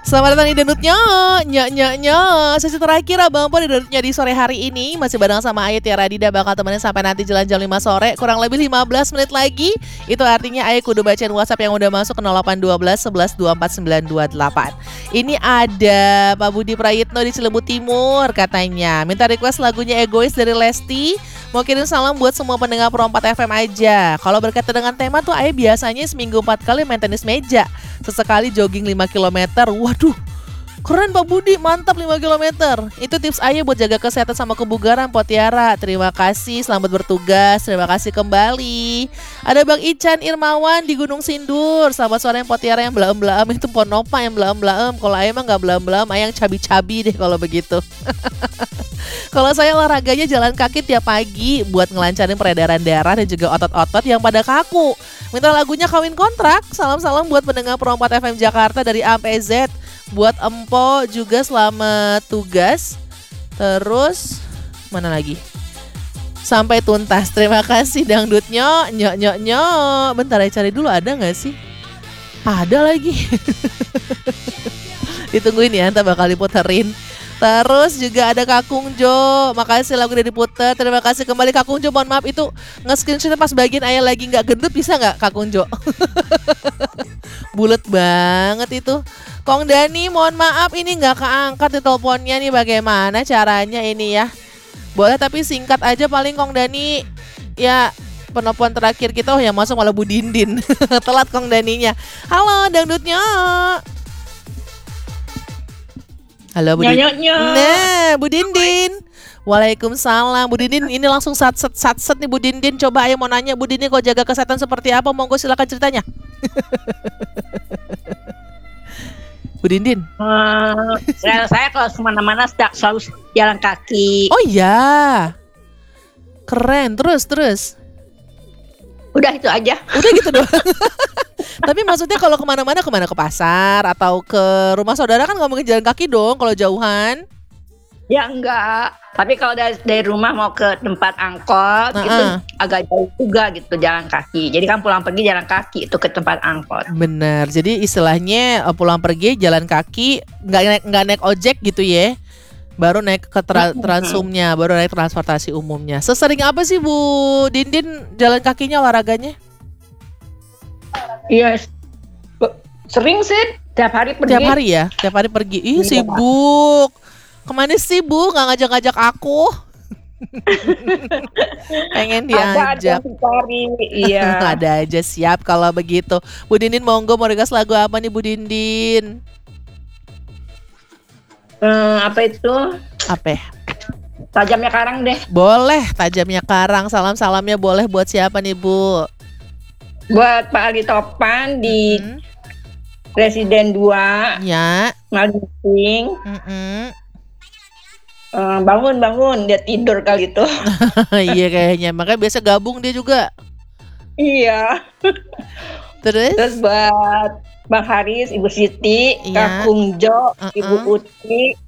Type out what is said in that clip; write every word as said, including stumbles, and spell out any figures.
Selamat datang di Danutnya, nyok nyok nyok. Sesi terakhir Abang Po di Danutnya di sore hari ini masih bareng sama Ayu Tiara Dida, bakal temenin sampai nanti jalan jam lima sore, kurang lebih lima belas menit lagi. Itu artinya Ayu kudu bacain WhatsApp yang udah masuk ke nol delapan satu dua sebelas dua empat sembilan dua delapan. Ini ada Pak Budi Prayitno di Cilebu Timur, katanya minta request lagunya Egois dari Lesti. Mau kirim salam buat semua pendengar Pro empat F M aja. Kalau berkaitan dengan tema tuh Ayu biasanya seminggu empat kali main tenis meja, sesekali jogging lima kilometer. Waduh, keren Pak Budi, mantap lima kilometer. Itu tips Ayu buat jaga kesehatan sama kebugaran, Pak Tiara. Terima kasih, selamat bertugas. Terima kasih kembali. Ada Bang Ican Irmawan di Gunung Sindur. Selamat sore Pak Tiara yang belaem-belaem. Itu Ponopa yang belaem-belaem. Kalau Ayu mah gak belaem-belaem, Ayu yang cabi-cabi deh kalau begitu. Kalau saya olahraganya jalan kaki tiap pagi buat ngelancarin peredaran darah dan juga otot-otot yang pada kaku. Minta lagunya Kawin Kontrak. Salam-salam buat pendengar Pro empat F M Jakarta dari A sampai Z. Buat Empo juga selamat tugas. Terus mana lagi? Sampai tuntas. Terima kasih dangdutnya. Nyok nyok nyok. Bentar ya, cari dulu ada gak sih? Ada lagi. Ditungguin ya, ntar bakal diputerin. Terus juga ada Kakung Jo, makasih lagu udah diputer. Terima kasih kembali Kakung Jo. Mohon maaf itu nge-screenshot pas bagian Ayah lagi gak gendut, bisa gak Kakung Jo? Bulet banget itu. Kong Dani, mohon maaf ini gak keangkat di teleponnya nih, bagaimana caranya ini ya? Boleh tapi singkat aja paling Kong Dani. Ya penelpon terakhir kita, oh yang masuk malah Bu Dindin. Telat Kong Daninya. Halo dangdutnya. Halo Bu Dindin. Nah, Bu Dindin. Waalaikumsalam Bu Dindin. Ini langsung sat-set sat-set nih Bu Dindin. Coba Ayu mau nanya Bu Dindin kok jaga kesehatan seperti apa? Monggo silakan ceritanya. Bu Dindin. Uh, saya, saya kalau kemana-mana selalu jalan kaki. Oh iya. Keren. Terus terus. Udah itu aja. Udah gitu doang. Tapi maksudnya kalau kemana-mana, kemana, ke pasar atau ke rumah saudara kan nggak mungkin jalan kaki dong kalau jauhan. Ya enggak. Tapi kalau dari, dari rumah mau ke tempat angkot uh-uh. gitu agak jauh juga gitu jalan kaki. Jadi kan pulang pergi jalan kaki itu ke tempat angkot. Bener. Jadi istilahnya pulang pergi jalan kaki, nggak naik nggak naik ojek gitu ya. Baru naik ke tra- transumnya, baru naik transportasi umumnya. Sesering apa sih Bu Dindin jalan kakinya olahraganya? Iya, sering sih, tiap hari pergi. Tiap hari ya, tiap hari pergi. Ih iya, sibuk. Kemana sibuk? Nggak ngajak-ngajak aku. Pengen diajak. Ada aja iya. Ada aja, siap kalau begitu. Bu Dindin monggo mau request lagu apa nih Bu Dindin? Hmm, apa itu? Apa? Tajamnya Karang deh. Boleh, Tajamnya Karang. Salam-salamnya boleh buat siapa nih Bu? Buat Pak Ali Topan di hmm. Presiden dua. Ya. Ngaduping. Mm-mm. Uh, bangun bangun dia tidur kali itu. Iya kayaknya. Makanya biasa gabung dia juga. Iya. Terus? Terus buat Bang Haris, Ibu Siti, ya. Kakung Jo, uh-uh. Ibu Uti,